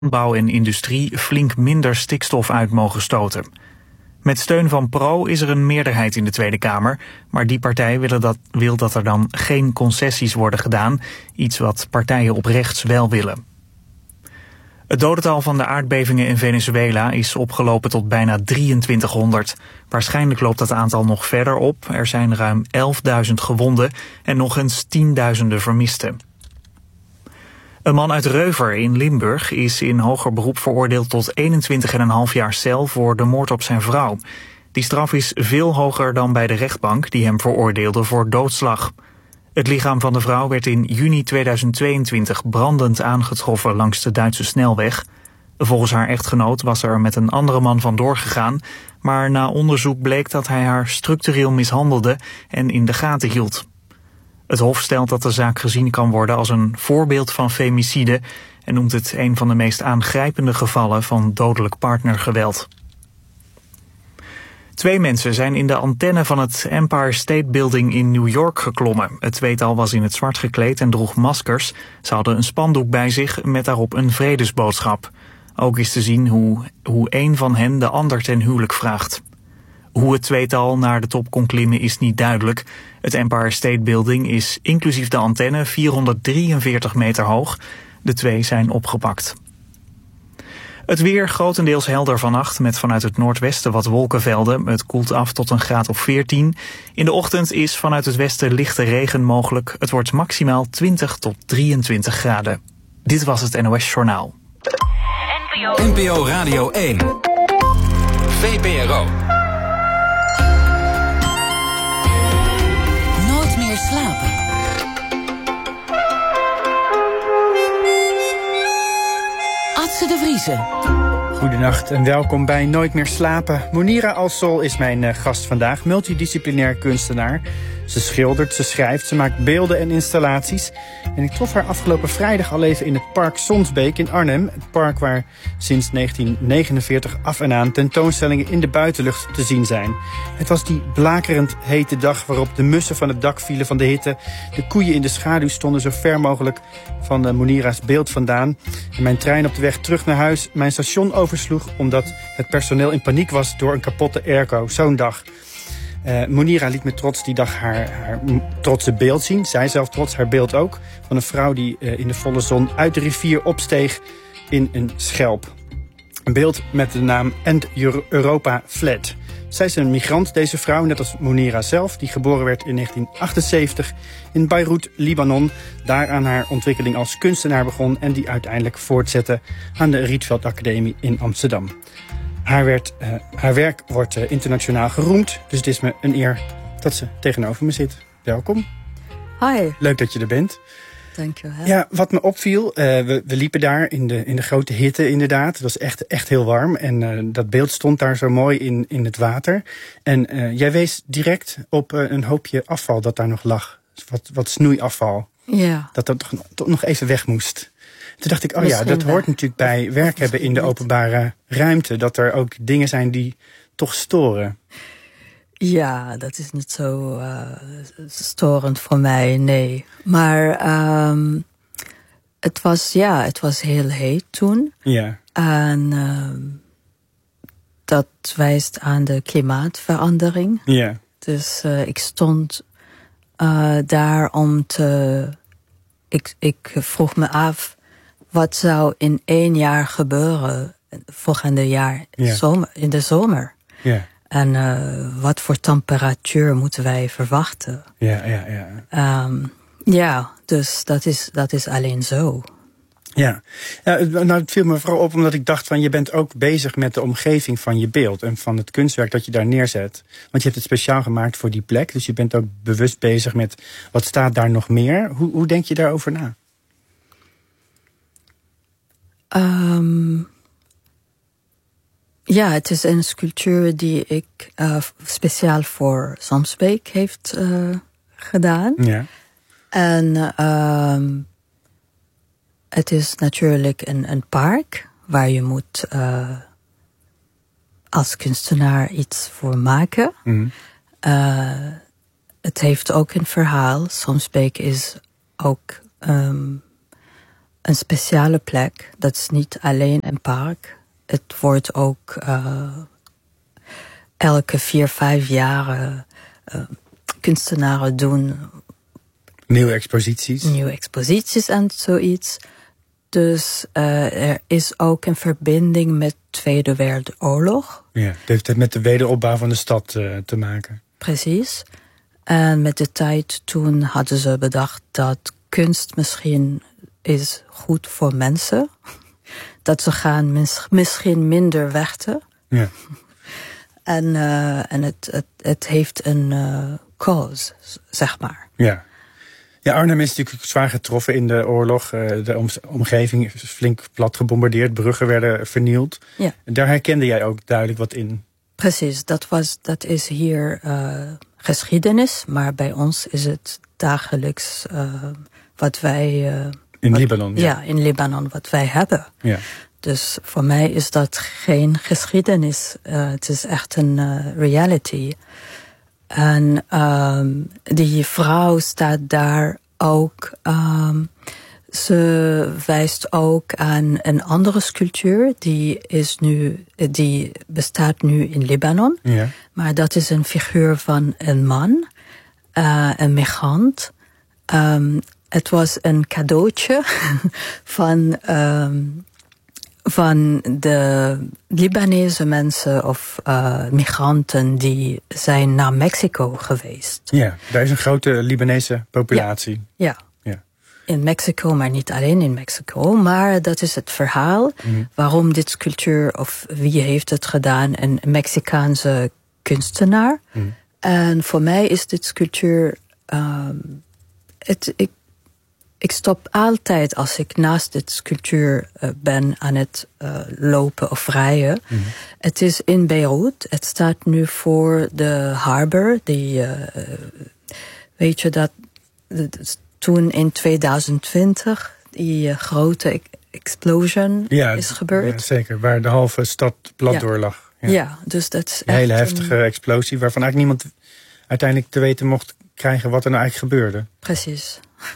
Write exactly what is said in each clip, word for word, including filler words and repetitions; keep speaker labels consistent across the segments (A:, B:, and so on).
A: landbouw en industrie flink minder stikstof uit mogen stoten. Met steun van Pro is er een meerderheid in de Tweede Kamer, maar die partij wil dat, wil dat er dan geen concessies worden gedaan, iets wat partijen op rechts wel willen. Het dodental van de aardbevingen in Venezuela is opgelopen tot bijna drieëntwintighonderd. Waarschijnlijk loopt dat aantal nog verder op. Er zijn ruim elfduizend gewonden en nog eens tienduizenden vermisten. Een man uit Reuver in Limburg is in hoger beroep veroordeeld tot eenentwintig komma vijf jaar cel voor de moord op zijn vrouw. Die straf is veel hoger dan bij de rechtbank die hem veroordeelde voor doodslag. Het lichaam van de vrouw werd in juni tweeduizend tweeëntwintig brandend aangetroffen langs de Duitse snelweg. Volgens haar echtgenoot was er met een andere man vandoor gegaan, maar na onderzoek bleek dat hij haar structureel mishandelde en in de gaten hield. Het Hof stelt dat de zaak gezien kan worden als een voorbeeld van femicide en noemt het een van de meest aangrijpende gevallen van dodelijk partnergeweld. Twee mensen zijn in de antenne van het Empire State Building in New York geklommen. Het tweetal was in het zwart gekleed en droeg maskers. Ze hadden een spandoek bij zich met daarop een vredesboodschap. Ook is te zien hoe, hoe een van hen de ander ten huwelijk vraagt. Hoe het tweetal naar de top kon klimmen is niet duidelijk. Het Empire State Building is inclusief de antenne vierhonderddrieënveertig meter hoog. De twee zijn opgepakt. Het weer grotendeels helder vannacht met vanuit het noordwesten wat wolkenvelden. Het koelt af tot een graad of veertien. In de ochtend is vanuit het westen lichte regen mogelijk. Het wordt maximaal twintig tot drieëntwintig graden. Dit was het N O S Journaal.
B: N P O Radio één. V P R O.
C: Nooit meer slapen. Adse de Vriese.
D: Goedenacht en welkom bij Nooit meer slapen. Monira Alsol is mijn uh, gast vandaag, multidisciplinair kunstenaar. Ze schildert, ze schrijft, ze maakt beelden en installaties. En ik trof haar afgelopen vrijdag al even in het park Sonsbeek in Arnhem. Het park waar sinds negentien negenenveertig af en aan tentoonstellingen in de buitenlucht te zien zijn. Het was die blakerend hete dag waarop de mussen van het dak vielen van de hitte. De koeien in de schaduw stonden zo ver mogelijk van uh, Monira's beeld vandaan. En mijn trein op de weg terug naar huis mijn station oversloeg omdat het personeel in paniek was door een kapotte airco. Zo'n dag. Uh, Monira liet me trots die dag haar, haar trotse beeld zien. Zij zelf trots, haar beeld ook. Van een vrouw die uh, in de volle zon uit de rivier opsteeg in een schelp. Een beeld met de naam And Europa Fled. Zij is een migrant, deze vrouw, net als Monira zelf, die geboren werd in negentien achtenzeventig in Beirut, Libanon. Daar aan haar ontwikkeling als kunstenaar begon en die uiteindelijk voortzette aan de Rietveld Academie in Amsterdam. Haar, werd, uh, haar werk wordt uh, internationaal geroemd, dus het is me een eer dat ze tegenover me zit. Welkom.
E: Hi.
D: Leuk dat je er bent.
E: Dank je wel.
D: Ja, wat me opviel, uh, we, we liepen daar in de, in de grote hitte inderdaad. Het was echt, echt heel warm en uh, dat beeld stond daar zo mooi in, in het water. En uh, jij wees direct op uh, een hoopje afval dat daar nog lag. Wat, wat snoeiafval.
E: Ja.
D: Dat dat toch, toch nog even weg moest. Toen dacht ik, oh
E: Misschien
D: ja, dat
E: wel.
D: hoort natuurlijk bij werk hebben in de openbare ruimte. Dat er ook dingen zijn die toch storen.
E: Ja, dat is niet zo uh, storend voor mij, nee. Maar um, het was, ja, het was heel heet toen.
D: Ja.
E: En um, dat wijst aan de klimaatverandering.
D: Ja.
E: Dus uh, ik stond uh, daar om te... Ik, ik vroeg me af, wat zou in één jaar gebeuren volgende jaar
D: Ja.
E: zomer, in de zomer?
D: Ja.
E: En uh, wat voor temperatuur moeten wij verwachten?
D: Ja, ja, ja.
E: Um, ja, dus dat is, dat is alleen zo.
D: Ja. Ja, nou, het viel me vooral op omdat ik dacht van je bent ook bezig met de omgeving van je beeld en van het kunstwerk dat je daar neerzet. Want je hebt het speciaal gemaakt voor die plek, dus je bent ook bewust bezig met wat staat daar nog meer. Hoe, hoe denk je daarover na?
E: Um, ja, het is een sculptuur die ik uh, speciaal voor Sonsbeek heeft uh, gedaan.
D: Ja.
E: En um, het is natuurlijk een, een park waar je moet uh, als kunstenaar iets voor maken.
D: Mm.
E: Uh, het heeft ook een verhaal. Sonsbeek is ook um, een speciale plek. Dat is niet alleen een park. Het wordt ook uh, elke vier, vijf jaar uh, kunstenaren doen
D: nieuwe exposities.
E: Nieuwe exposities en zoiets. Dus uh, er is ook een verbinding met de Tweede Wereldoorlog.
D: Ja, het heeft met de wederopbouw van de stad uh, te maken.
E: Precies. En met de tijd toen hadden ze bedacht dat kunst misschien is goed voor mensen. Dat ze gaan mis, misschien minder vechten.
D: Ja.
E: En, uh, en het, het, het heeft een uh, cause, zeg maar.
D: Ja. Ja, Arnhem is natuurlijk zwaar getroffen in de oorlog. Uh, de om, omgeving is flink plat gebombardeerd. Bruggen werden vernield.
E: Ja.
D: Daar herkende jij ook duidelijk wat in.
E: Precies, dat, was, dat is hier uh, geschiedenis. Maar bij ons is het dagelijks uh, wat wij... Uh,
D: in
E: wat,
D: Libanon? Ja.
E: ja, in Libanon wat wij hebben.
D: Ja.
E: Dus voor mij is dat geen geschiedenis. Uh, het is echt een uh, reality. En um, die vrouw staat daar ook. Um, ze wijst ook aan een andere sculptuur. Die, is nu, die bestaat nu in Libanon.
D: Ja.
E: Maar dat is een figuur van een man. Uh, een migrant. Um, het was een cadeautje van... Um, van de Libanese mensen of uh, migranten die zijn naar Mexico geweest.
D: Ja, daar is een grote Libanese populatie.
E: Ja, ja. ja. In Mexico, maar niet alleen in Mexico. Maar dat is het verhaal mm-hmm. waarom dit sculptuur of wie heeft het gedaan. Een Mexicaanse kunstenaar. Mm-hmm. En voor mij is dit sculptuur... Um, het, ik, Ik stop altijd als ik naast dit sculptuur uh, ben aan het uh, lopen of rijden. Mm-hmm. Het is in Beirut. Het staat nu voor de harbor. Die, uh, weet je dat toen in tweeduizend twintig die uh, grote explosion
D: ja,
E: is gebeurd.
D: Ja, zeker, waar de halve stad plat
E: ja.
D: door lag.
E: Ja, ja dus dat is
D: een hele
E: echt
D: heftige
E: een...
D: explosie waarvan eigenlijk niemand uiteindelijk te weten mocht krijgen wat er nou eigenlijk gebeurde.
E: Precies.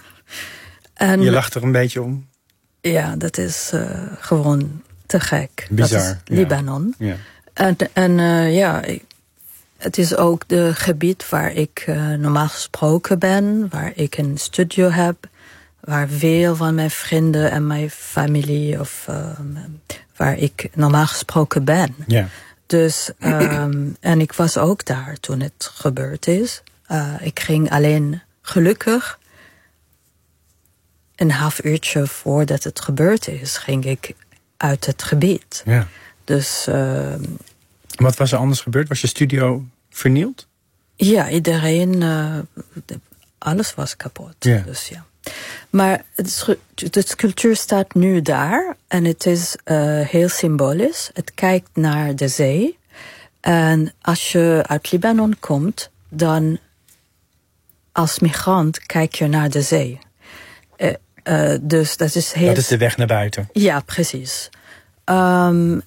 E: En,
D: je lacht er een beetje om?
E: Ja, dat is uh, gewoon te gek.
D: Bizar.
E: Dat is Libanon.
D: Ja.
E: En, en uh, ja, het is ook de gebied waar ik uh, normaal gesproken ben. Waar ik een studio heb. Waar veel van mijn vrienden en mijn familie... of uh, waar ik normaal gesproken ben.
D: Ja.
E: Dus, um, en ik was ook daar toen het gebeurd is. Uh, ik ging alleen gelukkig... Een half uurtje voordat het gebeurd is, ging ik uit het gebied.
D: Ja.
E: Dus... Uh,
D: wat was er anders gebeurd? Was je studio vernield?
E: Ja, iedereen... Uh, alles was kapot.
D: Ja.
E: Dus ja. Maar de sculptuur staat nu daar. En het is uh, heel symbolisch. Het kijkt naar de zee. En als je uit Libanon komt, dan als migrant kijk je naar de zee. Uh, uh, dus dat is heel...
D: Dat is de weg naar buiten.
E: Ja, precies. Um,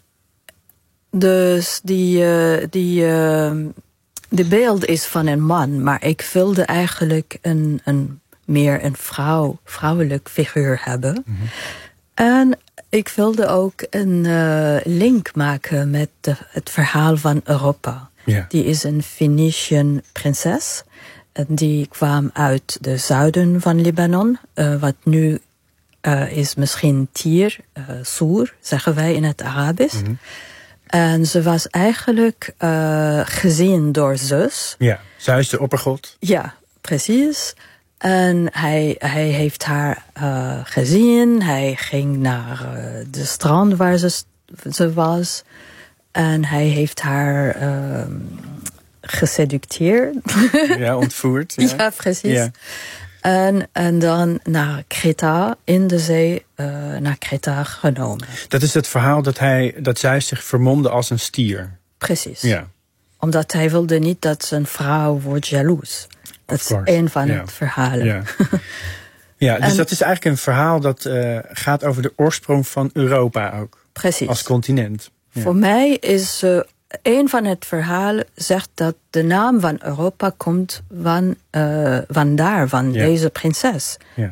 E: dus die, uh, die uh, de beeld is van een man, maar ik wilde eigenlijk een, een meer een vrouw, vrouwelijk figuur hebben. Mm-hmm. En ik wilde ook een uh, link maken met de, het verhaal van Europa.
D: Yeah. Die
E: is een Venetian prinses. Die kwam uit de zuiden van Libanon, uh, wat nu uh, is misschien Tyr, uh, Soer, zeggen wij in het Arabisch. Mm-hmm. En ze was eigenlijk uh, gezien door Zeus.
D: Ja, Zeus de oppergod.
E: Ja, precies. En hij, hij heeft haar uh, gezien. Hij ging naar uh, de strand waar ze, ze was. En hij heeft haar... Uh, geseducteerd.
D: Ja, ontvoerd. Ja,
E: ja precies.
D: Ja.
E: En, en dan naar Kreta, in de zee, uh, naar Kreta genomen.
D: Dat is het verhaal dat, hij, dat zij zich vermomde als een stier.
E: Precies.
D: Ja.
E: Omdat hij wilde niet dat zijn vrouw wordt jaloers. Dat is een van
D: ja.
E: het verhalen.
D: Ja, ja dus
E: en,
D: dat is eigenlijk een verhaal dat uh, gaat over de oorsprong van Europa ook.
E: Precies.
D: Als continent. Ja.
E: Voor mij is... Uh, Een van het verhalen zegt dat de naam van Europa komt van, uh, vandaar, van
D: ja.
E: deze prinses.
D: Ja.
E: Dus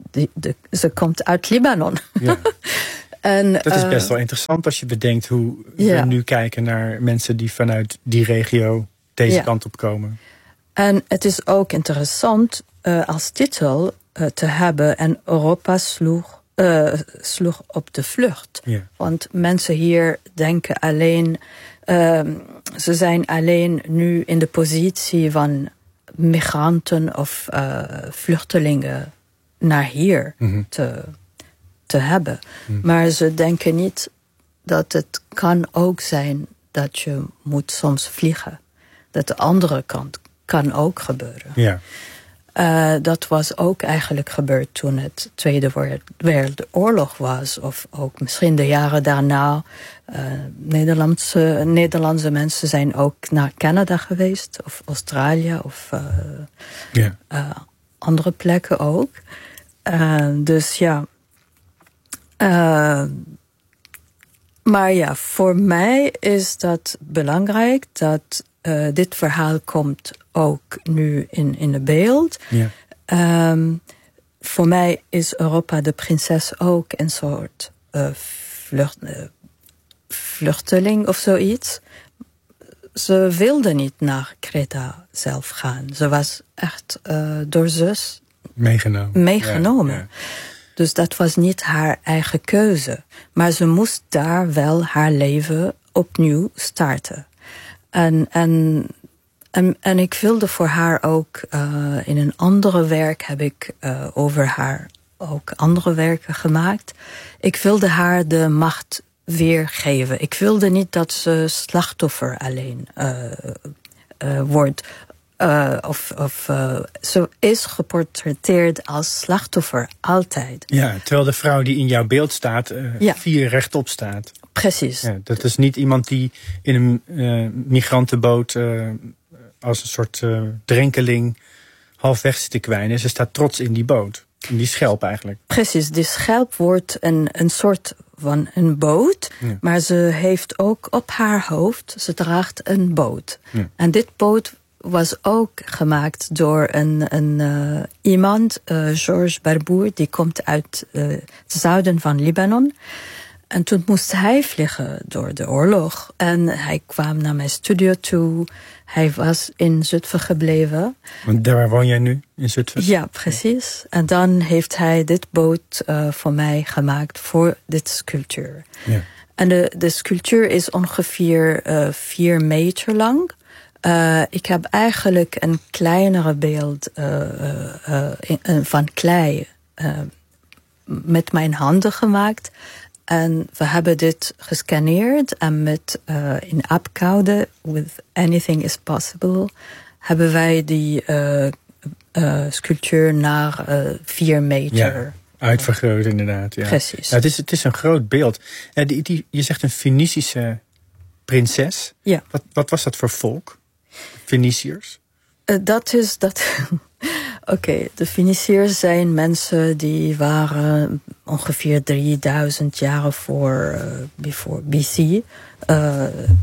E: die, de, ze komt uit Libanon.
D: Ja.
E: En,
D: dat is best
E: uh,
D: wel interessant als je bedenkt hoe
E: ja.
D: we nu kijken naar mensen die vanuit die regio deze
E: ja.
D: kant op komen.
E: En het is ook interessant uh, als titel uh, te hebben en Europa sloeg, uh, sloeg op de vlucht.
D: Ja.
E: Want mensen hier denken alleen, uh, ze zijn alleen nu in de positie van migranten of uh, vluchtelingen naar hier mm-hmm. te, te hebben. Mm. Maar ze denken niet dat het kan ook zijn dat je moet soms vliegen. Dat de andere kant kan ook gebeuren.
D: Ja.
E: Uh, dat was ook eigenlijk gebeurd toen het Tweede Wereldoorlog was. Of ook misschien de jaren daarna. Uh, Nederlandse, Nederlandse mensen zijn ook naar Canada geweest. Of Australië. Of uh,
D: yeah.
E: uh, andere plekken ook. Uh, dus ja. Uh, maar ja, voor mij is dat belangrijk dat uh, dit verhaal komt ook nu in, in het beeld.
D: Yeah.
E: Um, voor mij is Europa de prinses ook een soort uh, vlucht, uh, vluchteling of zoiets. Ze wilde niet naar Kreta zelf gaan. Ze was echt uh, door zus
D: meegenomen.
E: meegenomen.
D: Ja, ja.
E: Dus dat was niet haar eigen keuze. Maar ze moest daar wel haar leven opnieuw starten. En, en, en, en ik wilde voor haar ook, uh, in een andere werk heb ik uh, over haar ook andere werken gemaakt. Ik wilde haar de macht weergeven. Ik wilde niet dat ze slachtoffer alleen uh, uh, wordt. Uh, of of uh, ze is geportretteerd als slachtoffer, altijd.
D: Ja, terwijl de vrouw die in jouw beeld staat, uh,
E: ja.
D: vier rechtop staat.
E: Precies.
D: Ja, dat is niet iemand die in een uh, migrantenboot uh, als een soort uh, drenkeling halfweg zit te kwijnen. Ze staat trots in die boot. In die schelp eigenlijk.
E: Precies, die schelp wordt een, een soort van een boot. Ja. Maar ze heeft ook op haar hoofd, ze draagt een boot. Ja. En dit boot was ook gemaakt door een, een uh, iemand, uh, Georges Barbour, die komt uit uh, het zuiden van Libanon. En toen moest hij vliegen door de oorlog. En hij kwam naar mijn studio toe. Hij was in Zutphen gebleven.
D: Want daar woon jij nu, in Zutphen?
E: Ja, precies. En dan heeft hij dit boot uh, voor mij gemaakt voor dit sculptuur. Ja. En de, de sculptuur is ongeveer uh, vier meter lang. Uh, ik heb eigenlijk een kleinere beeld uh, uh, uh, van klei uh, met mijn handen gemaakt. En we hebben dit gescanneerd en met uh, in Apkoude, with anything is possible, hebben wij die uh, uh, sculptuur naar uh, vier meter.
D: Ja, uitvergroot inderdaad. Ja.
E: Precies.
D: Ja, het, is, het is een groot beeld. Ja, die, die, je zegt een Fenicische prinses.
E: Ja.
D: Wat, wat was dat voor volk? Feniciërs?
E: Uh, dat is dat. Oké, okay, de Feniciërs zijn mensen die waren ongeveer drieduizend jaren voor uh, before B C. Uh, uh,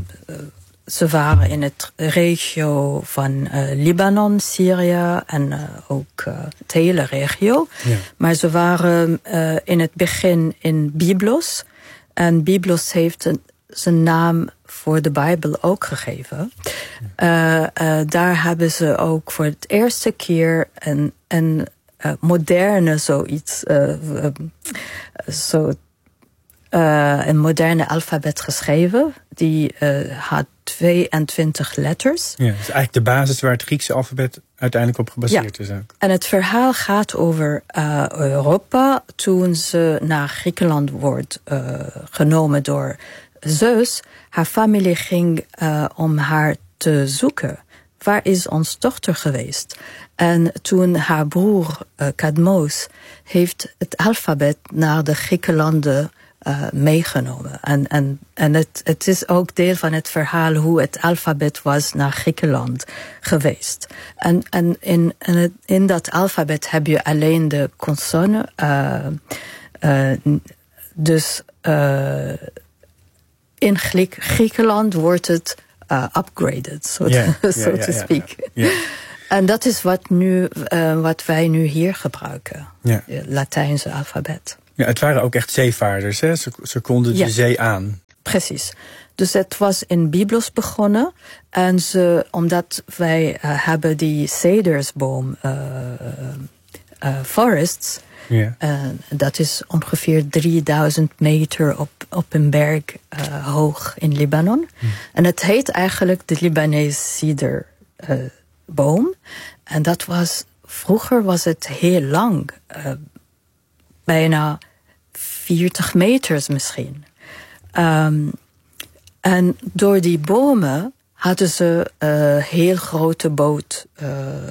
E: ze waren in het regio van uh, Libanon, Syrië en uh, ook uh, het hele regio. Ja. Maar ze waren uh, in het begin in Byblos. En Byblos heeft een, zijn naam voor de Bijbel ook gegeven. Uh, uh, daar hebben ze ook voor het eerste keer een, een uh, moderne zoiets, uh, uh, zo, uh, een moderne alfabet geschreven. Die uh, had tweeëntwintig letters.
D: Ja, dat is eigenlijk de basis waar het Griekse alfabet uiteindelijk op gebaseerd ja. is ook.
E: En het verhaal gaat over uh, Europa toen ze naar Griekenland wordt uh, genomen door Zeus. Haar familie ging uh, om haar te zoeken. Waar is ons dochter geweest? En toen haar broer uh, Cadmos heeft het alfabet naar de Griekenlanden uh, meegenomen. En, en, en het, het is ook deel van het verhaal hoe het alfabet was naar Griekenland geweest. En, en in, in, het, in dat alfabet heb je alleen de consonen. Uh, uh, dus uh, in Griek, Griekenland wordt het uh, upgraded, so, yeah, to, so yeah, to yeah, speak.
D: Yeah.
E: En dat is wat, nu, uh, wat wij nu hier gebruiken.
D: Ja.
E: Het Latijnse alfabet.
D: Ja, het waren ook echt zeevaarders, hè? Ze, ze konden
E: ja.
D: de zee aan.
E: Precies. Dus het was in Byblos begonnen. En ze, omdat wij uh, hebben die cedersboom uh, uh, forests.
D: Ja.
E: Uh, dat is ongeveer drieduizend meter op, op een berg uh, hoog in Libanon. Hm. En het heet eigenlijk de Libanese cederboom. Uh, en dat was, vroeger was het heel lang. Uh, bijna veertig meters misschien. Um, en door die bomen hadden ze een heel grote boot uh,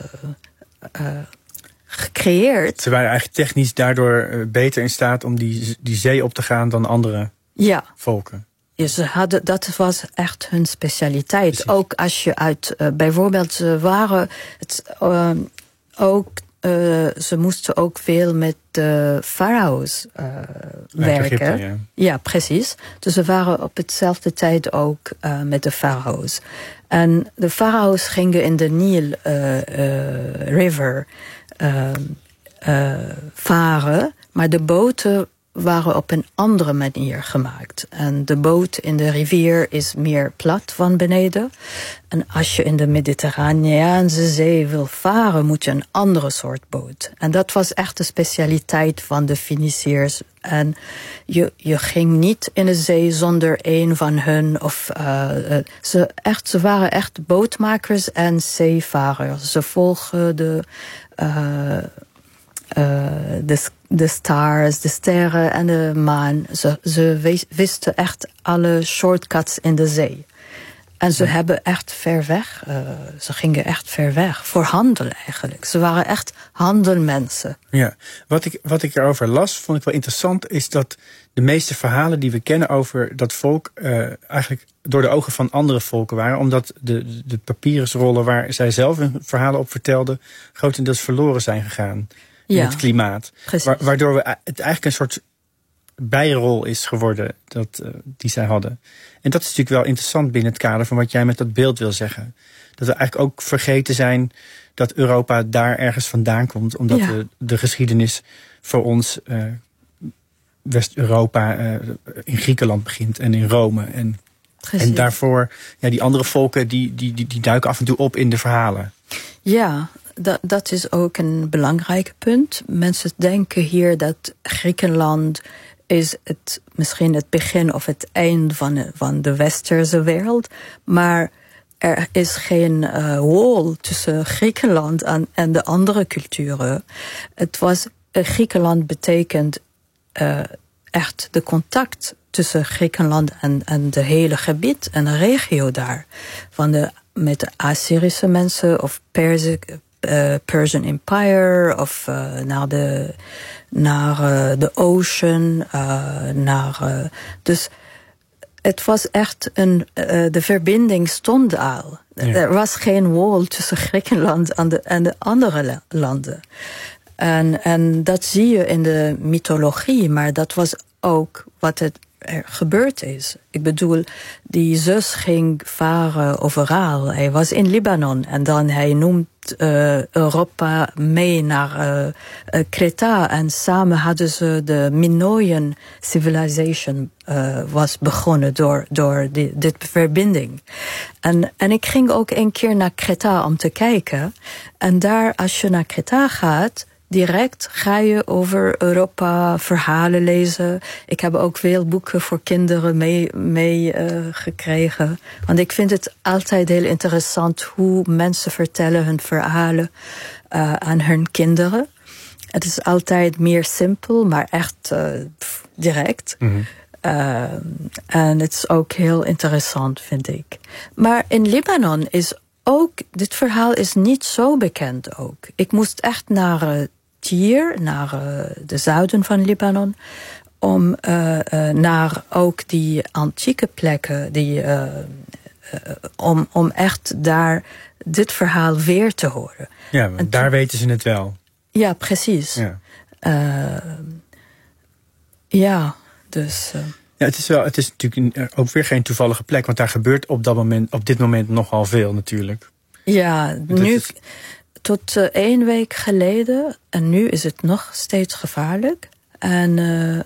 E: uh, gecreëerd.
D: Ze waren eigenlijk technisch daardoor beter in staat om die, die zee op te gaan dan andere
E: ja.
D: volken.
E: Ja, ze hadden, dat was echt hun specialiteit. Precies. Ook als je uit, uh, bijvoorbeeld, ze waren het, uh, ook, uh, ze moesten ook veel met de farao's uh, werken.
D: Egypte, ja.
E: ja, precies. Dus ze waren op hetzelfde tijd ook uh, met de farao's. En de farao's gingen in de Nile uh, uh, River uh, uh, varen, maar de boten waren op een andere manier gemaakt. En de boot in de rivier is meer plat van beneden. En als je in de Mediterraneaanse zee wil varen, moet je een andere soort boot. En dat was echt de specialiteit van de Feniciërs. En je, je ging niet in de zee zonder een van hun. Of, uh, ze, echt, ze waren echt bootmakers en zeevarers. Ze volgen de... Uh, Uh, de, de stars, de sterren en de maan. Ze, ze wisten echt alle shortcuts in de zee. En ze ja. hebben echt ver weg, uh, ze gingen echt ver weg. Voor handel eigenlijk. Ze waren echt handelmensen.
D: Ja, wat ik, wat ik erover las, vond ik wel interessant, is dat de meeste verhalen die we kennen over dat volk uh, eigenlijk door de ogen van andere volken waren. Omdat de, de papyrusrollen waar zij zelf hun verhalen op vertelden, grotendeels verloren zijn gegaan. In ja, het klimaat. Wa- waardoor we het eigenlijk een soort bijrol is geworden dat, uh, die zij hadden. En dat is natuurlijk wel interessant binnen het kader van wat jij met dat beeld wil zeggen. Dat we eigenlijk ook vergeten zijn dat Europa daar ergens vandaan komt. Omdat ja. de, de geschiedenis voor ons uh, West-Europa uh, in Griekenland begint en in Rome. En, en daarvoor, ja, die andere volken die, die, die, die duiken af en toe op in de verhalen.
E: Ja, Dat, dat is ook een belangrijk punt. Mensen denken hier dat Griekenland is het, misschien het begin of het eind van de, van de westerse wereld. Maar er is geen uh, wall tussen Griekenland en, en de andere culturen. Het was, uh, Griekenland betekent uh, echt de contact tussen Griekenland en, en de hele gebied en de regio daar. Van de, met de Assyrische mensen of Perzië. Uh, Persian Empire of uh, naar de naar uh, de ocean, uh, naar uh, dus het was echt een uh, de verbinding stond al. Ja. Er was geen wall tussen Griekenland en de, en de andere la- landen. En, en dat zie je in de mythologie, maar dat was ook wat het er gebeurd is. Ik bedoel, die zus ging varen overal. Hij was in Libanon en dan hij noemt uh, Europa mee naar uh, uh, Kreta. En samen hadden ze de Minoan civilization uh, was begonnen door, door die, dit verbinding. En, en ik ging ook een keer naar Kreta om te kijken. En daar, als je naar Kreta gaat, direct ga je over Europa verhalen lezen. Ik heb ook veel boeken voor kinderen mee, mee uh, gekregen. Want ik vind het altijd heel interessant hoe mensen vertellen hun verhalen uh, aan hun kinderen. Het is altijd meer simpel, maar echt uh, pff, direct. Mm-hmm. Uh, en het is ook heel interessant, vind ik. Maar in Libanon is ook, dit verhaal is niet zo bekend ook. Ik moest echt naar uh, Tyre, naar uh, de zuiden van Libanon, om uh, uh, naar ook die antieke plekken, die, uh, uh, om, om echt daar dit verhaal weer te horen.
D: Ja, want daar weten ze het wel.
E: Ja, precies. Ja, uh, ja dus... Uh,
D: Ja, het is wel, het is natuurlijk ook weer geen toevallige plek, want daar gebeurt op dat moment, op dit moment nogal veel natuurlijk.
E: Ja, nu,
D: is...
E: tot uh, één week geleden. En nu is het nog steeds gevaarlijk. En uh,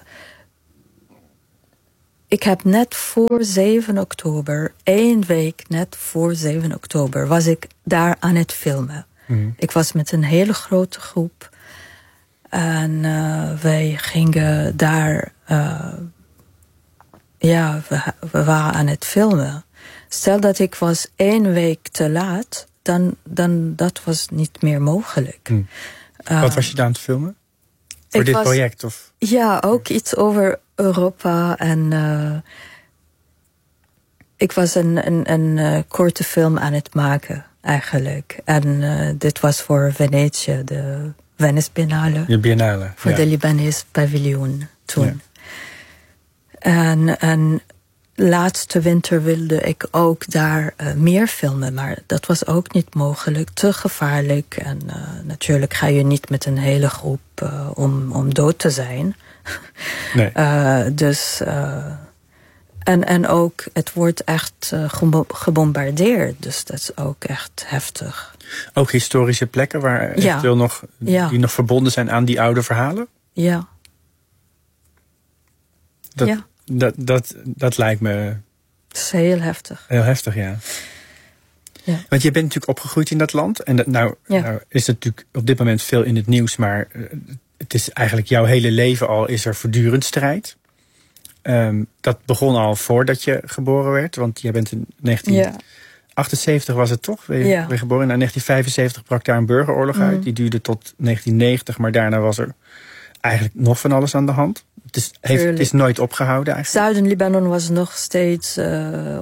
E: ik heb net voor zeven oktober, één week net voor zeven oktober, was ik daar aan het filmen. Mm. Ik was met een hele grote groep. En uh, wij gingen daar, uh, ja, we, we waren aan het filmen. Stel dat ik was één week te laat, dan, dan dat was niet meer mogelijk.
D: Mm. Uh, Wat was je daar aan het filmen? Voor dit was, project? Of?
E: Ja, ook iets over Europa. En uh, ik was een, een, een uh, korte film aan het maken, eigenlijk. En uh, dit was voor Venetië, de Venice Biennale.
D: De Biennale,
E: Voor
D: ja.
E: de Libanese paviljoen toen.
D: Ja.
E: En, en laatste winter wilde ik ook daar uh, meer filmen. Maar dat was ook niet mogelijk. Te gevaarlijk. En uh, natuurlijk ga je niet met een hele groep uh, om, om dood te zijn.
D: Nee.
E: uh, dus... Uh, en, en ook, het wordt echt uh, gebombardeerd. Dus dat is ook echt heftig.
D: Ook historische plekken waar
E: ja.
D: eventueel nog,
E: ja.
D: die nog verbonden zijn aan die oude verhalen?
E: Ja.
D: Dat,
E: ja.
D: Dat, dat, dat lijkt me...
E: Het is heel heftig.
D: Heel heftig, ja.
E: ja.
D: Want je bent natuurlijk opgegroeid in dat land. En dat, nou,
E: ja.
D: nou is het natuurlijk op dit moment veel in het nieuws. Maar uh, het is eigenlijk jouw hele leven al is er voortdurend strijd. Um, dat begon al voordat je geboren werd. Want jij bent in negentien achtenzeventig was het toch? Ben je,
E: ja.
D: ben je geboren. In negentien vijfenzeventig brak daar een burgeroorlog mm. uit. Die duurde tot negentien negentig. Maar daarna was er eigenlijk nog van alles aan de hand. Het is, heeft, het is nooit opgehouden eigenlijk.
E: Zuiden-Libanon was nog steeds uh, uh,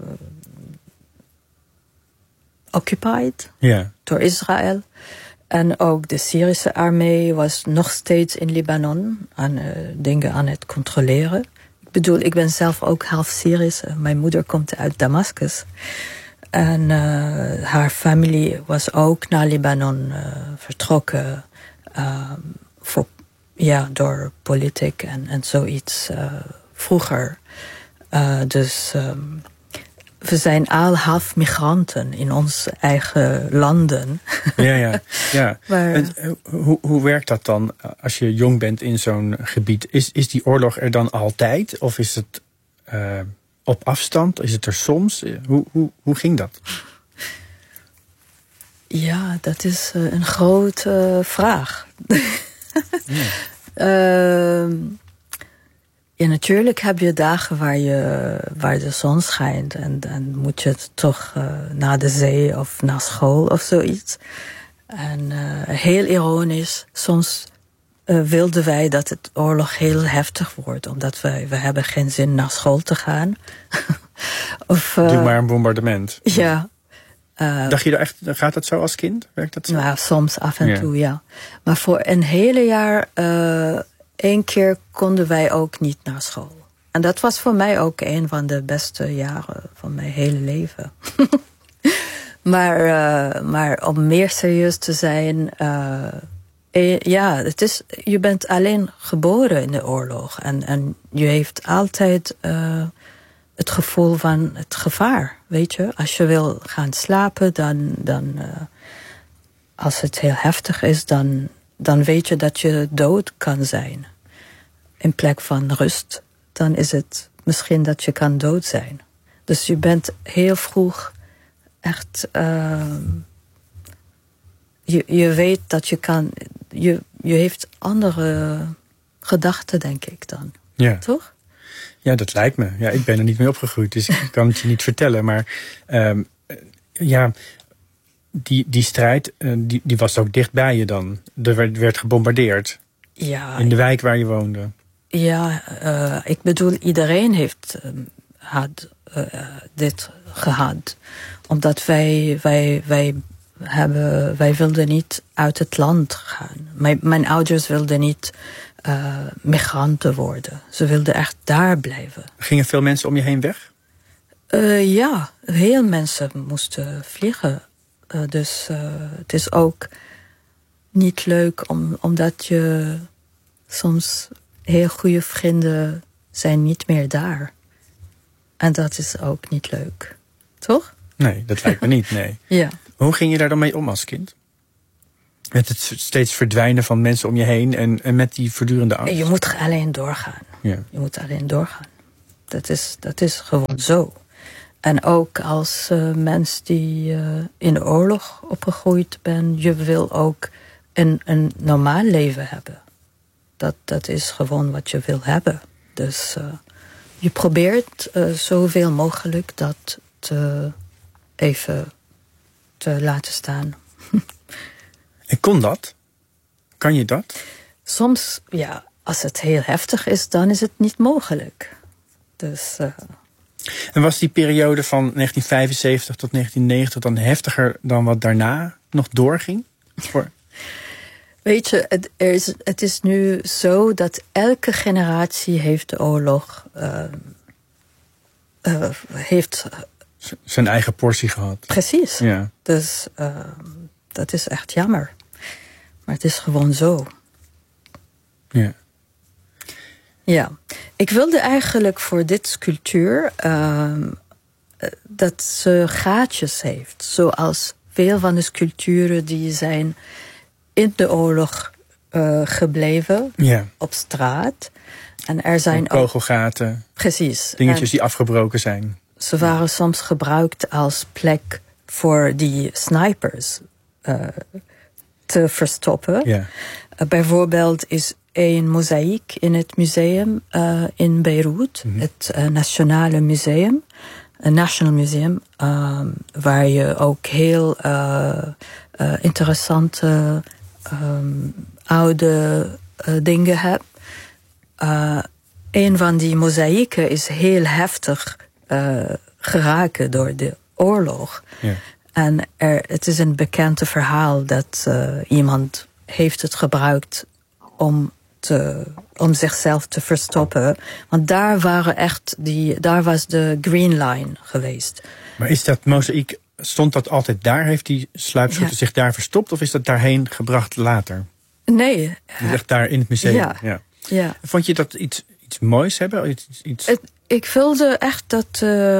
E: occupied
D: ja.
E: door Israël. En ook de Syrische armee was nog steeds in Libanon aan uh, dingen aan het controleren. Ik bedoel, ik ben zelf ook half Syrisch. Mijn moeder komt uit Damascus. En uh, haar familie was ook naar Libanon uh, vertrokken uh, voor Ja, door politiek en, en zoiets uh, vroeger. Uh, dus um, we zijn al half migranten in onze eigen landen.
D: Ja, ja. ja.
E: Maar,
D: en, hoe, hoe werkt dat dan als je jong bent in zo'n gebied? Is, is die oorlog er dan altijd? Of is het uh, op afstand? Is het er soms? Hoe, hoe, hoe ging dat?
E: Ja, dat is uh, een grote vraag. Ja. Uh, ja, natuurlijk heb je dagen waar, je, waar de zon schijnt. En dan moet je toch uh, naar de zee of naar school of zoiets. En uh, heel ironisch, soms uh, wilden wij dat het oorlog heel heftig wordt. Omdat wij, we hebben geen zin naar school te gaan. of, uh,
D: Doe maar een bombardement.
E: Ja. Uh,
D: Dacht je er echt, gaat dat zo als kind? Werkt dat zo?
E: Nou, soms af en
D: ja.
E: toe, ja. Maar voor een hele jaar, uh, één keer konden wij ook niet naar school. En dat was voor mij ook een van de beste jaren van mijn hele leven. maar, uh, maar om meer serieus te zijn, uh, eh, ja, het is, je bent alleen geboren in de oorlog. En, en je heeft altijd uh, het gevoel van het gevaar, weet je. Als je wil gaan slapen, dan, dan uh, als het heel heftig is, dan, dan weet je dat je dood kan zijn. In plek van rust, dan is het misschien dat je kan dood zijn. Dus je bent heel vroeg echt... Uh, je, je weet dat je kan... Je, je heeft andere gedachten, denk ik dan.
D: Ja.
E: Toch?
D: Ja, dat lijkt me. Ja, ik ben er niet mee opgegroeid, dus ik kan het je niet vertellen. Maar um, ja, die, die strijd, uh, die, die was ook dicht bij je dan. Er werd, werd gebombardeerd.
E: Ja.
D: In de wijk waar je woonde.
E: Ja, uh, ik bedoel, iedereen heeft uh, had, uh, dit gehad. Omdat wij, wij, wij, hebben, wij wilden niet uit het land gaan. Mijn, mijn ouders wilden niet uh, migranten worden. Ze wilden echt daar blijven.
D: Gingen veel mensen om je heen weg?
E: Uh, ja, heel mensen moesten vliegen. Uh, dus uh, het is ook niet leuk om, omdat je soms heel goede vrienden zijn niet meer daar. En dat is ook niet leuk. Toch?
D: Nee, dat lijkt me niet, nee.
E: Ja.
D: Hoe ging je daar dan mee om als kind? Met het steeds verdwijnen van mensen om je heen en, en met die voortdurende angst.
E: Je moet alleen doorgaan.
D: Ja.
E: Je moet alleen doorgaan. Dat is, dat is gewoon zo. En ook als uh, mens die uh, in de oorlog opgegroeid bent, je wil ook een, een normaal leven hebben. Dat, dat is gewoon wat je wil hebben. Dus uh, je probeert uh, zoveel mogelijk dat te, even te laten staan.
D: En kon dat? Kan je dat?
E: Soms, ja, als het heel heftig is, dan is het niet mogelijk. Dus... Uh,
D: En was die periode van negentien vijfenzeventig tot negentien negentig dan heftiger dan wat daarna nog doorging? Voor...
E: Weet je, het, er is, het is nu zo dat elke generatie heeft de oorlog... Uh, uh, heeft...
D: Z- zijn eigen portie gehad.
E: Precies.
D: Ja.
E: Dus uh, dat is echt jammer. Maar het is gewoon zo.
D: Ja.
E: Ja, ik wilde eigenlijk voor dit sculptuur uh, dat ze gaatjes heeft. Zoals veel van de sculpturen die zijn in de oorlog uh, gebleven,
D: Ja.
E: op straat. En er zijn
D: En kogelgaten.
E: ook... Precies.
D: Dingetjes
E: en
D: die afgebroken zijn.
E: ze waren soms gebruikt als plek voor die snipers uh, te verstoppen.
D: Ja.
E: Uh, bijvoorbeeld is een mozaïek in het museum uh, in Beirut, mm-hmm. het uh, Nationale Museum, een National Museum, uh, waar je ook heel uh, uh, interessante um, oude uh, dingen hebt. Uh, een van die mozaïeken is heel heftig uh, geraakt door de oorlog.
D: Ja.
E: En er, het is een bekend verhaal dat uh, iemand heeft het gebruikt om Te, om zichzelf te verstoppen. Want daar waren echt die, daar was de Green Line geweest.
D: Maar is dat mozaïek, stond dat altijd daar? Heeft die sluipschutter ja. zich daar verstopt? Of is dat daarheen gebracht later?
E: Nee.
D: Uh, echt daar in het museum?
E: Ja.
D: Ja.
E: Ja.
D: Vond je dat iets, iets moois hebben? Iets, iets...
E: Het, ik wilde echt dat... Uh,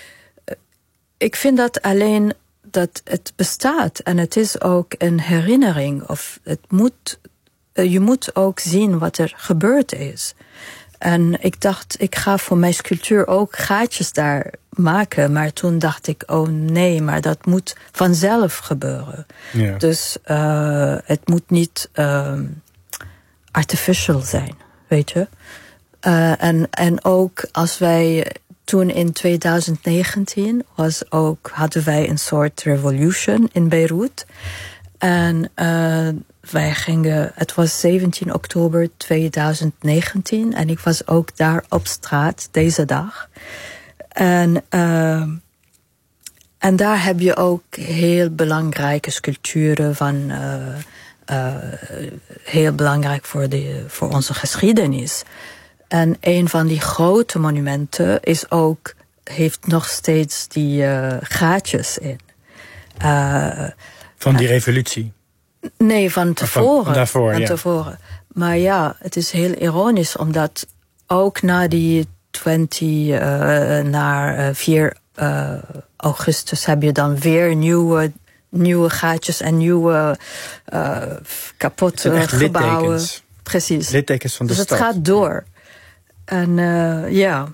E: ik vind dat alleen dat het bestaat. En het is ook een herinnering. Of het moet... Je moet ook zien wat er gebeurd is. En ik dacht, ik ga voor mijn sculptuur ook gaatjes daar maken. Maar toen dacht ik, oh nee, maar dat moet vanzelf gebeuren.
D: Ja.
E: Dus uh, het moet niet uh, artificial zijn, weet je. Uh, en, en ook als wij toen in twintig negentien was ook, hadden wij een soort revolution in Beirut. En uh, wij gingen, het was zeventien oktober twintig negentien en ik was ook daar op straat deze dag. En, uh, en daar heb je ook heel belangrijke sculpturen van, uh, uh, heel belangrijk voor, de, voor onze geschiedenis. En een van die grote monumenten is ook, heeft nog steeds die uh, gaatjes in. Uh,
D: van die revolutie?
E: Nee, van tevoren.
D: Van, daarvoor,
E: van
D: ja.
E: tevoren. Maar ja, het is heel ironisch, omdat ook na die twintig, uh, naar uh, vier uh, augustus heb je dan weer nieuwe, nieuwe gaatjes en nieuwe uh, kapotte gebouwen.
D: Littekens.
E: Precies.
D: Littekens van de
E: dus
D: stad.
E: Dus het gaat door. En uh, ja.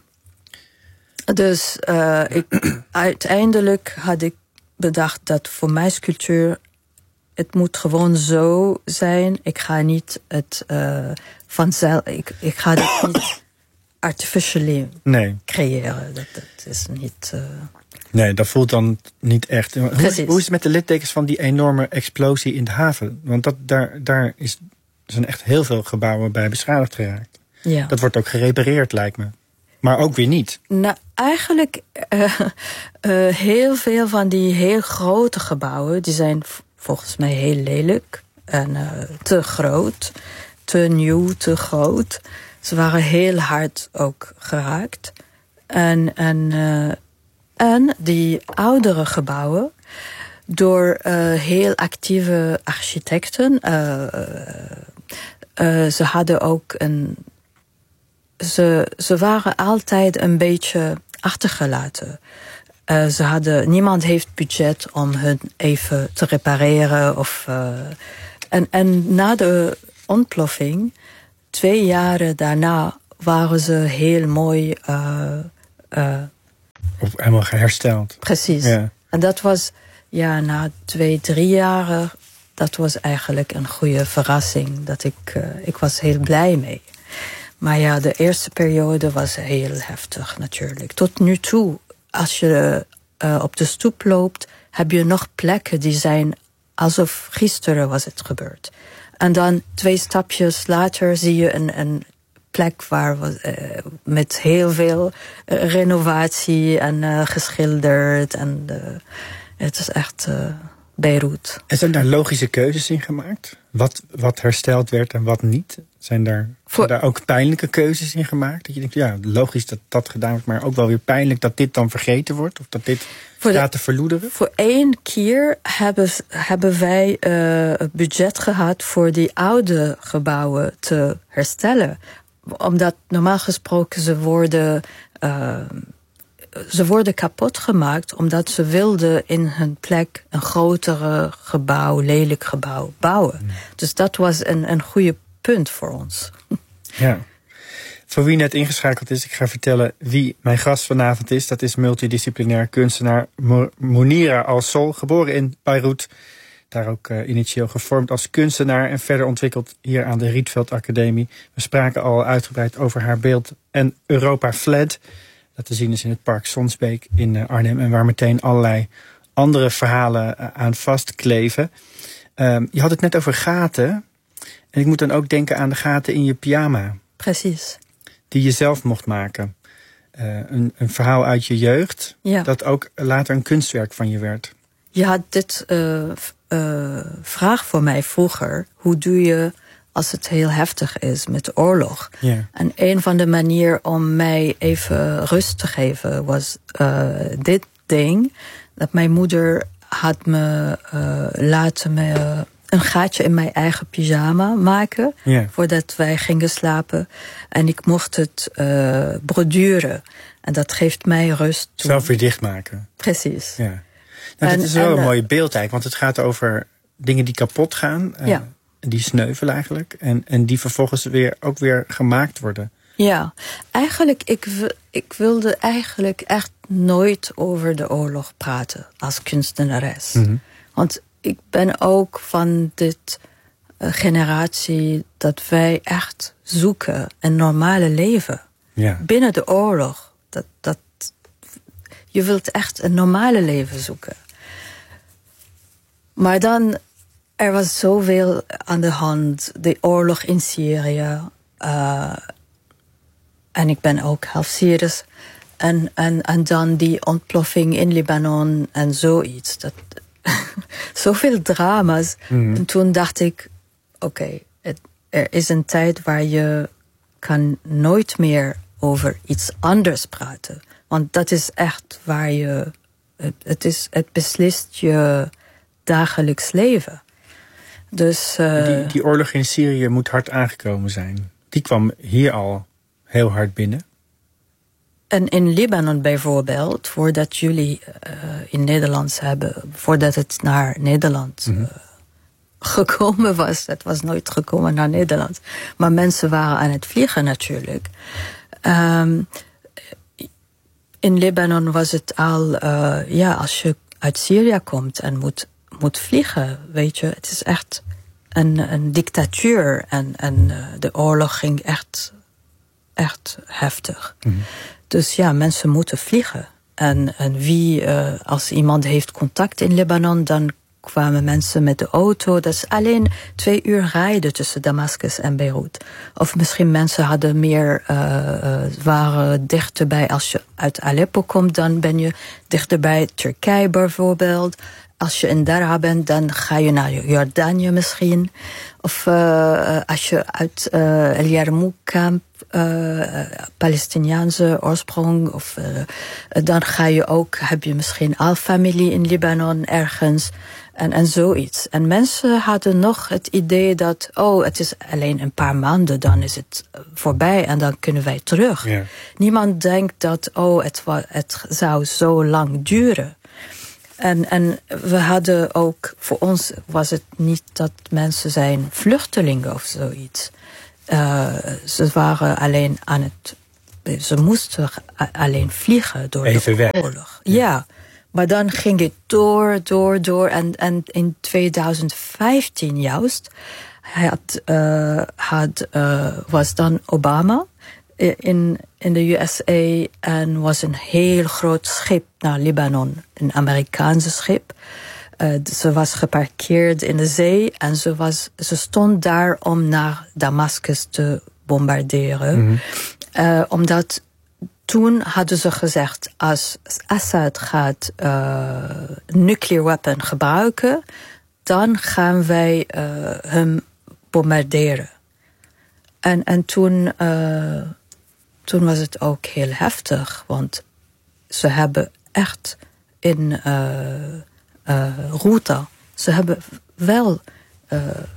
E: Dus uh, ik, uiteindelijk had ik bedacht dat voor mijn sculptuur het moet gewoon zo zijn. Ik ga niet het uh, vanzelf. Ik, ik ga het niet artificially nee. creëren. Dat, dat is niet. Uh...
D: Nee, dat voelt dan niet echt. Hoe, hoe is het met de littekens van die enorme explosie in de haven? Want dat, daar, daar is, zijn echt heel veel gebouwen bij beschadigd geraakt.
E: Ja.
D: Dat wordt ook gerepareerd, lijkt me. Maar ook weer niet.
E: Nou, eigenlijk uh, uh, heel veel van die heel grote gebouwen, die zijn volgens mij heel lelijk en uh, te groot, te nieuw, te groot. Ze waren heel hard ook geraakt. En, en, uh, en die oudere gebouwen, door uh, heel actieve architecten, uh, uh, ze hadden ook een... Ze, ze waren altijd een beetje achtergelaten. Uh, ze hadden, niemand heeft budget om hun even te repareren of uh, En, en na de ontploffing, twee jaren daarna, waren ze heel mooi... Uh, uh,
D: of helemaal hersteld.
E: Precies. Ja. En dat was, ja, na twee, drie jaren... dat was eigenlijk een goede verrassing. Dat ik, uh, ik was heel blij mee. Maar ja, de eerste periode was heel heftig natuurlijk. Tot nu toe, als je uh, op de stoep loopt... heb je nog plekken die zijn alsof gisteren was het gebeurd. En dan twee stapjes later zie je een, een plek waar we, uh, met heel veel uh, renovatie en uh, geschilderd. En uh, het is echt uh, Beirut.
D: En zijn daar logische keuzes in gemaakt? Wat, wat hersteld werd en wat niet? Zijn daar, Voor... zijn daar ook pijnlijke keuzes in gemaakt? Dat je denkt, ja, logisch dat dat gedaan wordt, maar ook wel weer pijnlijk dat dit dan vergeten wordt? Of dat dit voor gaat te verloederen?
E: Voor één keer hebben, hebben wij uh, het budget gehad voor die oude gebouwen te herstellen. Omdat normaal gesproken ze worden... Uh, Ze worden kapot gemaakt omdat ze wilden in hun plek een grotere gebouw, lelijk gebouw bouwen. Mm. Dus dat was een, een goede punt voor ons.
D: Ja. Voor wie net ingeschakeld is, ik ga vertellen wie mijn gast vanavond is. Dat is multidisciplinair kunstenaar Mounira Al-Sol, geboren in Beirut. Daar ook uh, initieel gevormd als kunstenaar en verder ontwikkeld hier aan de Rietveld Academie. We spraken al uitgebreid over haar beeld en Europa Fled. Dat te zien is in het park Sonsbeek in Arnhem. En waar meteen allerlei andere verhalen aan vastkleven. Um, je had het net over gaten. En ik moet dan ook denken aan de gaten in je pyjama.
E: Precies.
D: Die je zelf mocht maken. Uh, een, een verhaal uit je jeugd. Ja. Dat ook later een kunstwerk van je werd.
E: Je had dit uh, uh, vraag voor mij vroeger. Hoe doe je... als het heel heftig is met de oorlog. Yeah. En een van de manieren om mij even rust te geven... was uh, dit ding. Dat mijn moeder had me uh, laten me een gaatje in mijn eigen pyjama maken... Yeah. voordat wij gingen slapen. En ik mocht het uh, borduren. En dat geeft mij rust.
D: Zelf weer dichtmaken.
E: Precies.
D: Yeah. Nou, dit is wel en, een mooie beeld eigenlijk. Want het gaat over dingen die kapot gaan... Uh, ja. Die sneuvelen eigenlijk. En, en die vervolgens weer ook weer gemaakt worden.
E: Ja, eigenlijk, ik, ik wilde eigenlijk echt nooit over de oorlog praten als kunstenares. Mm-hmm. Want ik ben ook van dit uh, generatie dat wij echt zoeken een normale leven. Ja. Binnen de oorlog. Dat, dat, je wilt echt een normale leven zoeken. Maar dan... Er was zoveel aan de hand. De oorlog in Syrië. Uh, en ik ben ook half Syrisch. En, en, en dan die ontploffing in Libanon en zoiets. Dat, zoveel drama's. Mm. En toen dacht ik... Oké, okay, er is een tijd waar je kan nooit meer over iets anders praten. Want dat is echt waar je... Het, het, is, het beslist je dagelijks leven. Dus, uh,
D: die, die oorlog in Syrië moet hard aangekomen zijn. Die kwam hier al heel hard binnen.
E: En in Libanon bijvoorbeeld, voordat jullie uh, in Nederland hebben... voordat het naar Nederland mm-hmm. uh, gekomen was... dat was nooit gekomen naar Nederland... maar mensen waren aan het vliegen natuurlijk. Um, in Libanon was het al... Uh, ja, als je uit Syrië komt en moet... moet vliegen, weet je. Het is echt een, een dictatuur. En, en uh, de oorlog ging echt, echt heftig. Mm-hmm. Dus ja, mensen moeten vliegen. En, en wie, uh, als iemand heeft contact in Libanon... dan kwamen mensen met de auto. Dat is alleen twee uur rijden tussen Damascus en Beirut. Of misschien mensen hadden meer... Uh, uh, waren dichterbij. Als je uit Aleppo komt, dan ben je dichterbij Turkije bijvoorbeeld... Als je in Dara bent, dan ga je naar Jordanië misschien. Of uh, als je uit uh, El Yarmouk-kamp, uh, Palestiniaanse oorsprong... Of, uh, dan ga je ook, heb je misschien al familie in Libanon ergens... En, en zoiets. En mensen hadden nog het idee dat... oh, het is alleen een paar maanden, dan is het voorbij... en dan kunnen wij terug. Yeah. Niemand denkt dat, oh, het, het zou zo lang duren... En, en we hadden ook, voor ons was het niet dat mensen zijn vluchtelingen of zoiets. Uh, ze waren alleen aan het, ze moesten alleen vliegen door
D: Even
E: de
D: weg.
E: oorlog. Ja. ja, maar dan ging het door, door, door. En, en in twintig vijftien juist had, uh, had, uh, was dan Obama in, in de U S A en was een heel groot schip naar Libanon, een Amerikaanse schip. Uh, ze was geparkeerd in de zee en ze, was, ze stond daar om naar Damascus te bombarderen. Mm-hmm. Uh, omdat toen hadden ze gezegd, als Assad gaat uh, nuclear weapon gebruiken, dan gaan wij uh, hem bombarderen. En, en toen, uh, toen was het ook heel heftig, want ze hebben echt in uh, uh, Ghouta, ze hebben wel uh,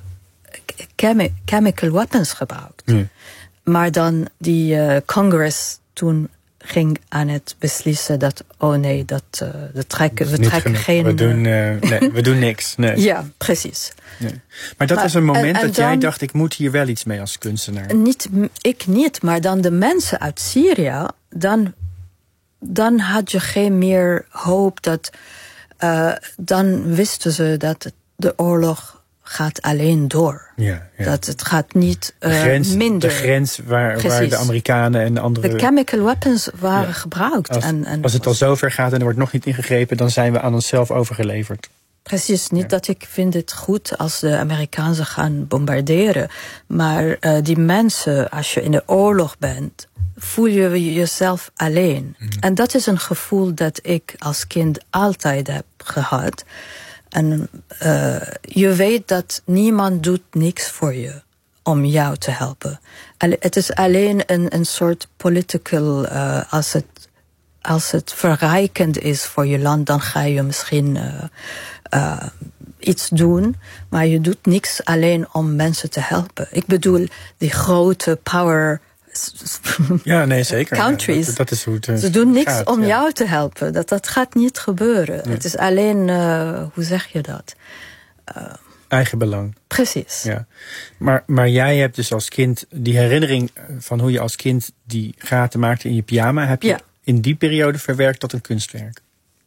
E: chemi- chemical weapons gebruikt. Ja. Maar dan die uh, Congress toen ging aan het beslissen dat, oh nee, dat, uh, we trekken, we trekken genoeg. geen...
D: We doen, uh, nee, we doen niks. Nee.
E: Ja, precies.
D: Nee. Maar dat maar, was een moment en, en dat dan, jij dacht, ik moet hier wel iets mee als kunstenaar.
E: Niet, ik niet, maar dan de mensen uit Syrië, dan, dan had je geen meer hoop dat... Uh, dan wisten ze dat de oorlog gaat alleen door.
D: Ja, ja.
E: Dat het gaat niet uh,
D: de grens,
E: minder.
D: De grens waar, waar de Amerikanen en de andere...
E: De chemical weapons waren ja. gebruikt.
D: Als,
E: en, en
D: als het al zover gaat en er wordt nog niet ingegrepen, dan zijn we aan onszelf overgeleverd.
E: Precies, niet ja. dat ik vind het goed als de Amerikanen gaan bombarderen. Maar uh, die mensen, als je in de oorlog bent, voel je jezelf alleen. Mm. En dat is een gevoel dat ik als kind altijd heb gehad. En uh, je weet dat niemand doet niks voor je om jou te helpen. En het is alleen een, een soort political, uh, als het, als het verrijkend is voor je land, dan ga je misschien uh, uh, iets doen. Maar je doet niks alleen om mensen te helpen. Ik bedoel, die grote power...
D: Ja, nee, zeker.
E: Countries.
D: Ja, dat, dat is hoe het, uh,
E: Ze doen niks
D: gaat,
E: om
D: ja.
E: jou te helpen. Dat, dat gaat niet gebeuren. Nee. Het is alleen, uh, hoe zeg je dat? Uh,
D: Eigen belang.
E: Precies.
D: Ja. Maar, maar jij hebt dus als kind die herinnering van hoe je als kind die gaten maakte in je pyjama, heb je ja. in die periode verwerkt tot een kunstwerk?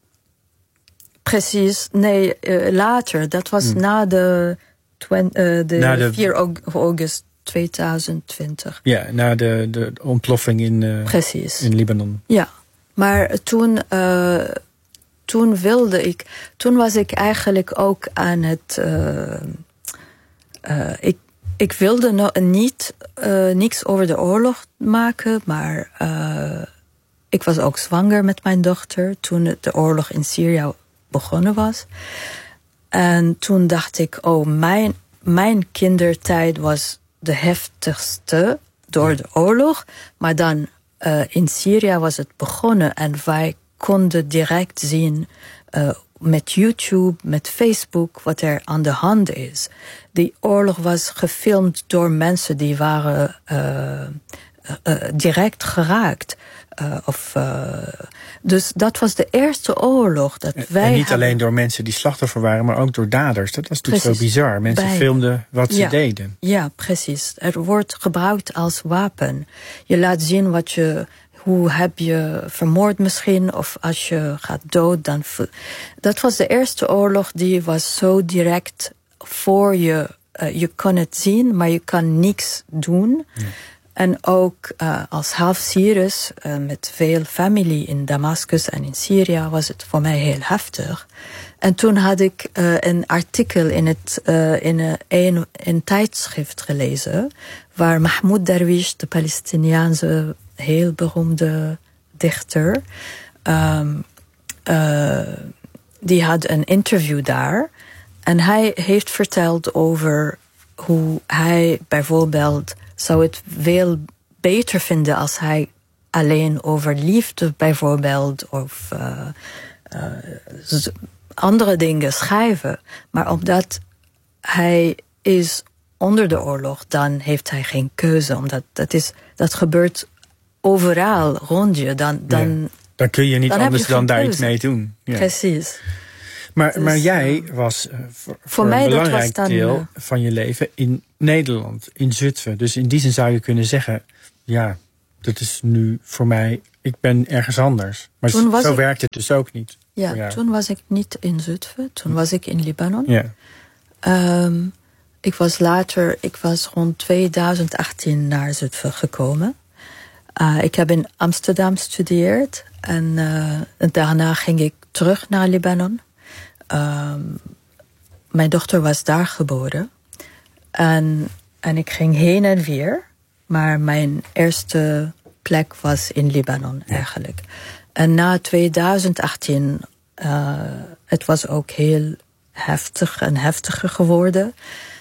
E: Precies. Nee, uh, later. Dat was hmm. na de, twen, uh, de, na de vier augustus. twintig twintig.
D: Ja, na de, de ontploffing in, uh, in Libanon.
E: Ja, maar toen, uh, toen wilde ik... Toen was ik eigenlijk ook aan het... Uh, uh, ik, ik wilde no, niet uh, niks over de oorlog maken, maar uh, ik was ook zwanger met mijn dochter toen de oorlog in Syrië begonnen was. En toen dacht ik, oh, mijn, mijn kindertijd was de heftigste door de oorlog. Maar dan uh, in Syrië was het begonnen. En wij konden direct zien uh, met YouTube, met Facebook, wat er aan de hand is. Die oorlog was gefilmd door mensen die waren uh, uh, direct geraakt. Uh, of, uh, dus dat was de eerste oorlog dat
D: en,
E: wij
D: En niet
E: hadden...
D: alleen door mensen die slachtoffer waren, maar ook door daders. Dat was natuurlijk precies. Zo bizar. Mensen Bij... filmden wat ze
E: ja.
D: deden.
E: Ja, precies. Er wordt gebruikt als wapen. Je laat zien wat je... Hoe heb je vermoord misschien? Of als je gaat dood, dan... Dat was de eerste oorlog die was zo direct voor je. Uh, je kon het zien, maar je kan niks doen. Ja. En ook uh, als half-Syrisch, uh, met veel familie in Damascus en in Syrië, was het voor mij heel heftig. En toen had ik uh, een artikel in, het, uh, in een, een, een tijdschrift gelezen, waar Mahmoud Darwish, de Palestiniaanse heel beroemde dichter, um, uh, die had een interview daar. En hij heeft verteld over hoe hij bijvoorbeeld zou het veel beter vinden als hij alleen over liefde bijvoorbeeld of uh, uh, andere dingen schrijven. Maar omdat hij is onder de oorlog, dan heeft hij geen keuze. Omdat dat, is, dat gebeurt overal rond je. Dan, dan,
D: ja, dan kun je niet anders dan daar iets mee doen.
E: Ja. Precies.
D: Maar,
E: Dus,
D: maar jij
E: uh,
D: was uh, voor,
E: voor
D: voor
E: mij
D: een
E: dat
D: belangrijk
E: was dan,
D: deel
E: uh,
D: van je leven in Nederland, in Zutphen. Dus in die zin zou je kunnen zeggen, ja, dat is nu voor mij, ik ben ergens anders. Maar
E: Toen was
D: zo
E: ik-
D: werkt het dus ook niet.
E: Ja,
D: voor jou.
E: toen was ik niet in Zutphen. Toen was ik in Libanon.
D: Ja.
E: Um, ik was later, ik was rond twintig achttien naar Zutphen gekomen. Uh, ik heb in Amsterdam gestudeerd. En uh, daarna ging ik terug naar Libanon. Um, mijn dochter was daar geboren. En, en ik ging heen en weer. Maar mijn eerste plek was in Libanon eigenlijk. En na twintig achttien, uh, het was ook heel heftig en heftiger geworden.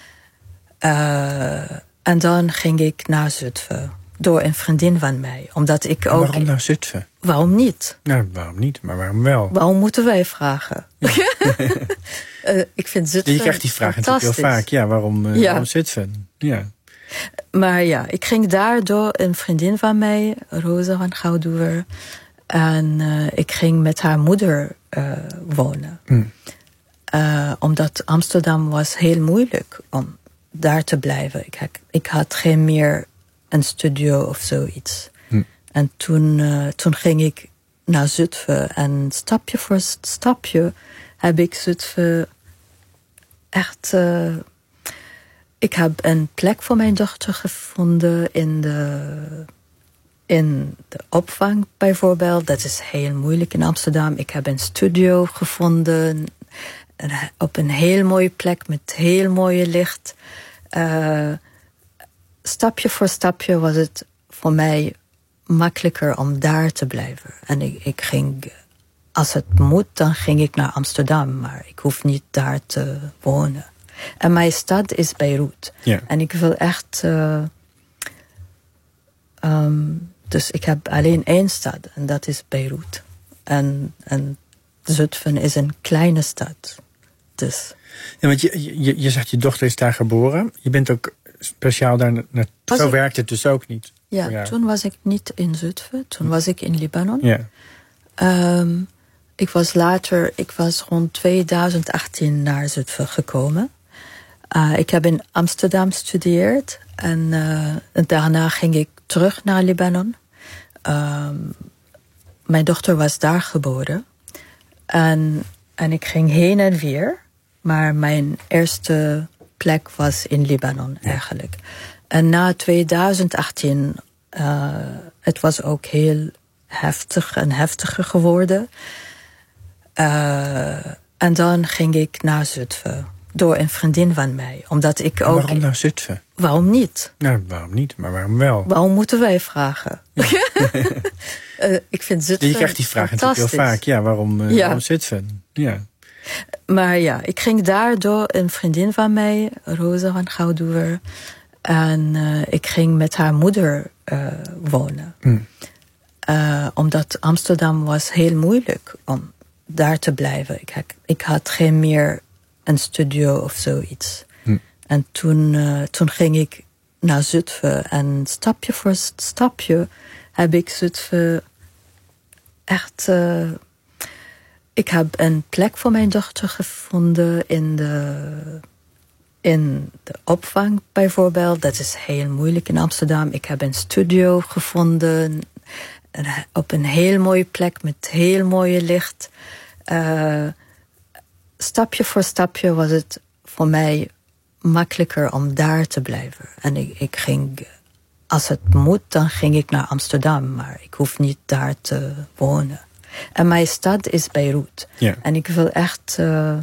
E: Uh, en dan ging ik naar Zutphen. Door een vriendin van mij. Omdat ik
D: En
E: ook...
D: waarom naar Zutphen?
E: Waarom niet?
D: Nou, waarom niet, maar waarom wel?
E: Waarom moeten wij vragen? Ja. uh, ik vind Zutphen
D: Je krijgt die vraag natuurlijk heel vaak. Ja, waarom, uh,
E: Ja.
D: waarom Zutphen? Ja.
E: Maar ja, ik ging daar door een vriendin van mij, Rosa van Goudoever. En uh, ik ging met haar moeder uh, wonen.
D: Mm.
E: Uh, omdat Amsterdam was heel moeilijk om daar te blijven. Ik, had- ik had geen meer een studio of zoiets.
D: Mm.
E: En toen, uh, toen ging ik naar Zutphen. En stapje voor stapje heb ik Zutphen echt... Uh, ik heb een plek voor mijn dochter gevonden in de, in de opvang bijvoorbeeld. Dat is heel moeilijk in Amsterdam. Ik heb een studio gevonden een, op een heel mooie plek met heel mooie licht. Uh, stapje voor stapje was het voor mij makkelijker om daar te blijven. En ik, ik ging, als het moet, dan ging ik naar Amsterdam. Maar ik hoef niet daar te wonen. En mijn stad is Beirut.
D: Ja.
E: En ik wil echt... Uh, um, dus ik heb alleen één stad. En dat is Beirut. En, en Zutphen is een kleine stad. Dus...
D: Ja, want je, je, je zegt je dochter is daar geboren. Je bent ook speciaal daar naartoe.
E: Was
D: Zo
E: ik-
D: werkt het dus ook niet. voor
E: Ja,
D: jou.
E: toen was ik niet in Zutphen. Toen was ik in Libanon.
D: Ja.
E: Um, ik was later, ik was rond twintig achttien naar Zutphen gekomen. Uh, ik heb in Amsterdam gestudeerd. En uh, daarna ging ik terug naar Libanon. Um, mijn dochter was daar geboren. En, en ik ging heen en weer. Maar mijn eerste plek was in Libanon eigenlijk. En na twintig achttien, uh, het was ook heel heftig en heftiger geworden. Uh, en dan ging ik naar Zutphen. Door een vriendin van mij. Omdat ik
D: En
E: ook...
D: waarom naar Zutphen?
E: Waarom niet?
D: Nou, waarom niet, maar waarom wel?
E: Waarom moeten wij vragen? uh, ik vind Zutphen
D: Je krijgt die vraag natuurlijk heel
E: fantastisch.
D: vaak. Ja, waarom, uh,
E: Ja.
D: waarom Zutphen? Ja.
E: Maar ja, ik ging daar door een vriendin van mij, Rosa van Goudoever. En uh, ik ging met haar moeder uh, wonen.
D: Mm.
E: Uh, omdat Amsterdam was heel moeilijk om daar te blijven. Ik had, ik had geen meer een studio of zoiets.
D: Mm.
E: En toen, uh, toen ging ik naar Zutphen. En stapje voor stapje heb ik Zutphen echt... Uh, ik heb een plek voor mijn dochter gevonden in de, in de opvang bijvoorbeeld. Dat is heel moeilijk in Amsterdam. Ik heb een studio gevonden op een heel mooie plek met heel mooie licht. Uh, stapje voor stapje was het voor mij makkelijker om daar te blijven. En ik, ik ging, als het moet, dan ging ik naar Amsterdam. Maar ik hoef niet daar te wonen. En mijn stad is Beirut.
D: Ja.
E: En ik wil echt... Uh,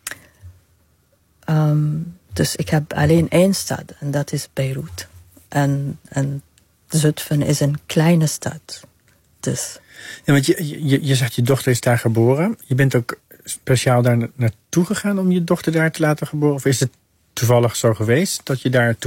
E: um, dus ik heb alleen één stad. En dat is Beirut. En, en Zutphen is een kleine stad. Dus...
D: Ja, want je, je, je zegt je dochter is daar geboren. Je bent ook speciaal daar naartoe gegaan om je dochter daar te laten geboren? Of is het toevallig zo geweest dat je daar